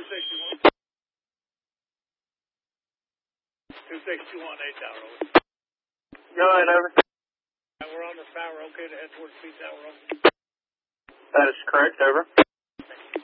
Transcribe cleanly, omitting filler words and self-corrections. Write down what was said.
261. 2621, 8 Tower, over. Go ahead, over. We're on the tower, okay to head towards P Tower, over. That is correct, over.